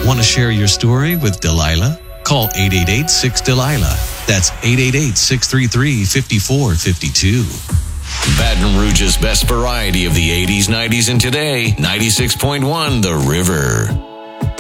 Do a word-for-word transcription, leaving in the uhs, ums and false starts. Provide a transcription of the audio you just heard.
Want to share your story with Delilah? Call eight eight eight, six, Delilah. That's eight eight eight, six three three, five four five two. Baton Rouge's best variety of the eighties, nineties, and today. ninety-six point one The River.